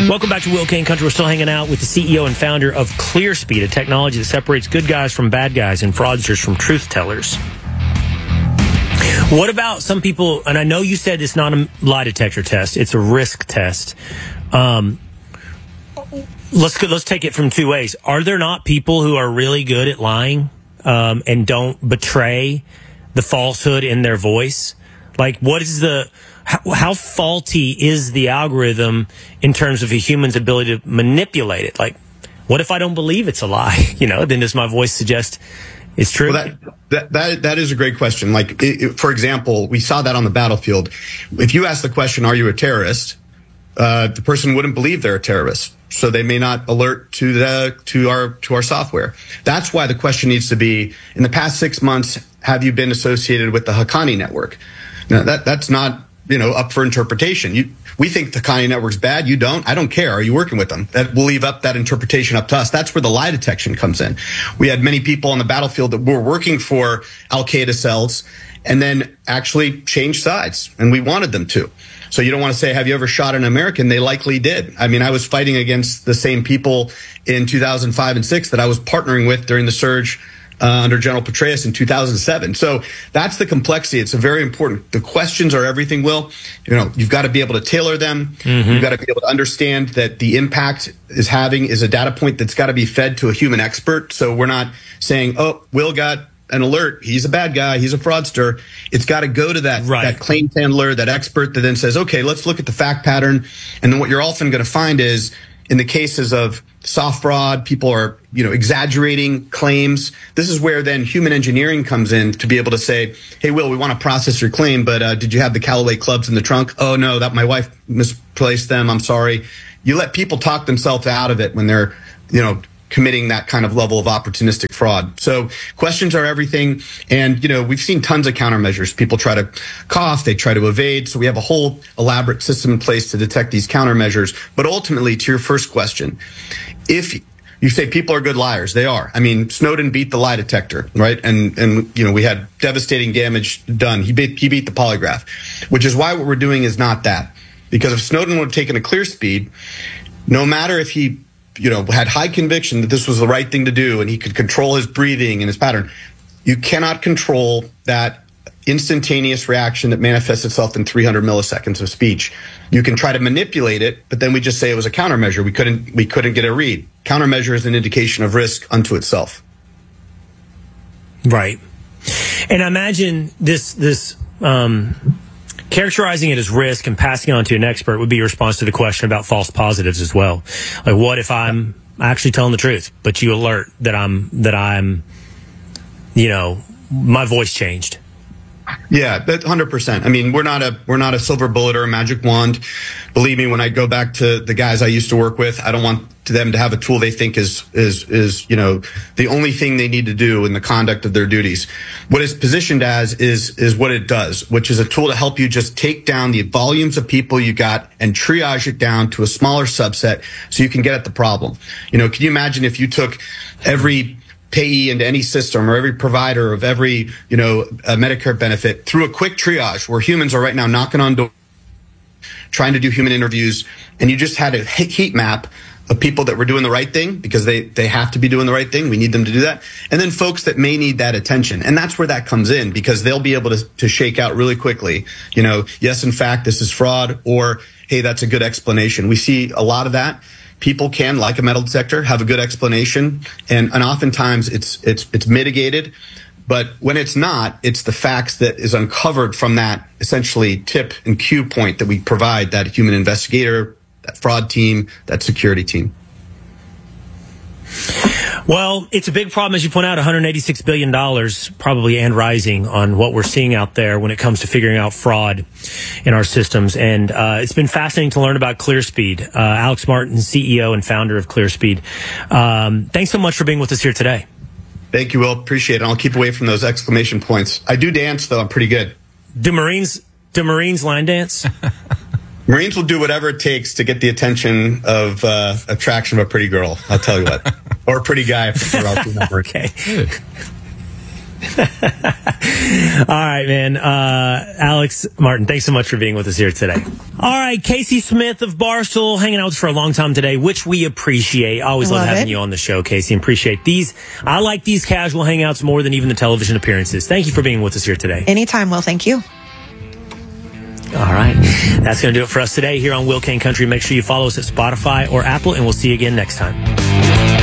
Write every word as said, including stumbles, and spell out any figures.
Welcome back to Will Kane Country. We're still hanging out with the C E O and founder of ClearSpeed, a technology that separates good guys from bad guys and fraudsters from truth tellers. What about some people, and I know you said it's not a lie detector test, it's a risk test. Um, let's let's take it from two ways. Are there not people who are really good at lying um, and don't betray the falsehood in their voice? Like, what is the... How, how faulty is the algorithm in terms of a human's ability to manipulate it? Like, what if I don't believe it's a lie? You know, then does my voice suggest it's true? Well, that, that, that, that is a great question. Like, it, it, for example, we saw that on the battlefield. If you ask the question, are you a terrorist? Uh, the person wouldn't believe they're a terrorist. So they may not alert to the, to our, to our software. That's why the question needs to be, in the past six months, have you been associated with the Haqqani network? Now, that, that's not, you know, up for interpretation. You, we think the Haqqani network's bad. You don't. I don't care. Are you working with them? That we'll leave up that interpretation up to us. That's where the lie detection comes in. We had many people on the battlefield that were working for Al-Qaeda cells and then actually changed sides, and we wanted them to. So you don't want to say, have you ever shot an American? They likely did. I mean, I was fighting against the same people in two thousand five and six that I was partnering with during the surge Uh, under General Petraeus in two thousand seven. So that's the complexity. It's a very important. The questions are everything, Will. You know, you've got to be able to tailor them. Mm-hmm. You've got to be able to understand that the impact is having is a data point that's got to be fed to a human expert. So we're not saying, oh, Will got an alert. He's a bad guy. He's a fraudster. It's got to go to that, right. that claims handler, that expert that then says, okay, let's look at the fact pattern. And then what you're often going to find is, in the cases of soft fraud, people are, you know, exaggerating claims. This is where then human engineering comes in to be able to say, hey, Will, we want to process your claim, but uh, did you have the Callaway clubs in the trunk? Oh, no, that my wife misplaced them. I'm sorry. You let people talk themselves out of it when they're, you know, committing that kind of level of opportunistic fraud. So questions are everything. And, you know, we've seen tons of countermeasures. People try to cough, they try to evade. So we have a whole elaborate system in place to detect these countermeasures. But ultimately, to your first question, if you say people are good liars, they are. I mean, Snowden beat the lie detector, right? And, and you know, we had devastating damage done. He beat, he beat the polygraph, which is why what we're doing is not that. Because if Snowden would have taken a ClearSpeed, no matter if he you know, had high conviction that this was the right thing to do and he could control his breathing and his pattern. You cannot control that instantaneous reaction that manifests itself in three hundred milliseconds of speech. You can try to manipulate it, but then we just say it was a countermeasure. We couldn't, we couldn't get a read. Countermeasure is an indication of risk unto itself. Right. And I imagine this, this, um, characterizing it as risk and passing it on to an expert would be your response to the question about false positives as well. Like, what if I'm actually telling the truth, but you alert that I'm, that I'm, you know, my voice changed? Yeah, that one hundred percent. I mean, we're not a we're not a silver bullet or a magic wand. Believe me, when I go back to the guys I used to work with, I don't want them to have a tool they think is is is you know the only thing they need to do in the conduct of their duties. What it's positioned as is is what it does, which is a tool to help you just take down the volumes of people you got and triage it down to a smaller subset so you can get at the problem. You know, can you imagine if you took every payee into any system or every provider of every, you know, a Medicare benefit through a quick triage where humans are right now knocking on doors, trying to do human interviews, and you just had a heat map of people that were doing the right thing because they, they have to be doing the right thing. We need them to do that. And then folks that may need that attention. And that's where that comes in because they'll be able to, to shake out really quickly, you know, yes, in fact, this is fraud, or, hey, that's a good explanation. We see a lot of that. People can, like a metal detector, have a good explanation, and, and oftentimes it's it's it's mitigated. But when it's not, it's the facts that is uncovered from that essentially tip and cue point that we provide that human investigator, that fraud team, that security team. Well, it's a big problem, as you point out, one hundred eighty-six billion dollars probably and rising on what we're seeing out there when it comes to figuring out fraud in our systems. And uh, it's been fascinating to learn about ClearSpeed. Uh, Alex Martin, C E O and founder of ClearSpeed. Um, thanks so much for being with us here today. Thank you, Will. Appreciate it. I'll keep away from those exclamation points. I do dance, though. I'm pretty good. Do Marines, do Marines line dance? Marines will do whatever it takes to get the attention of uh, attraction of a pretty girl. I'll tell you what. Or a pretty guy. If okay. All right, man. Uh, Alex Martin, thanks so much for being with us here today. All right, Casey Smith of Barstool hanging out with us for a long time today, which we appreciate. Always love, love having it. you on the show, Casey. Appreciate these. I like these casual hangouts more than even the television appearances. Thank you for being with us here today. Anytime, Will. Thank you. All right. That's going to do it for us today here on Will Kane Country. Make sure you follow us at Spotify or Apple, and we'll see you again next time.